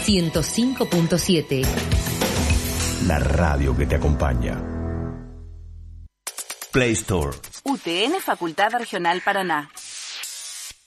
105.7. La radio que te acompaña. Play Store. UTN Facultad Regional Paraná.